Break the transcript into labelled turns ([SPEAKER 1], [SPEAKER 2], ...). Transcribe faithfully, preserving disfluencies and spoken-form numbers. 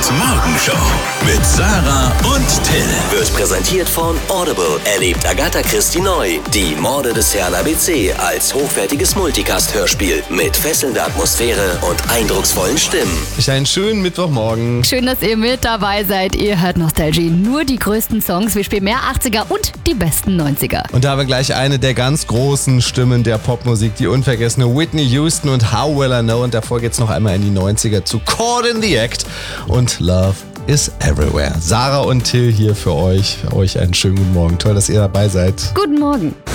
[SPEAKER 1] Fans Morgenshow mit Sarah und Till.
[SPEAKER 2] Wird präsentiert von Audible. Erlebt Agatha Christie neu. Die Morde des Herrn A B C als hochwertiges Multicast-Hörspiel mit fesselnder Atmosphäre und eindrucksvollen Stimmen.
[SPEAKER 3] Einen schönen Mittwochmorgen.
[SPEAKER 4] Schön, dass ihr mit dabei seid. Ihr hört Nostalgie. Nur die größten Songs. Wir spielen mehr achtziger und die besten neunziger.
[SPEAKER 3] Und da haben wir gleich eine der ganz großen Stimmen der Popmusik, die unvergessene Whitney Houston und How Will I Know. Und davor geht's noch einmal in die neunziger zu Caught in the Act und Love is Everywhere. Sarah und Till hier für euch. Für euch einen schönen guten Morgen. Toll, dass ihr dabei seid.
[SPEAKER 4] Guten Morgen.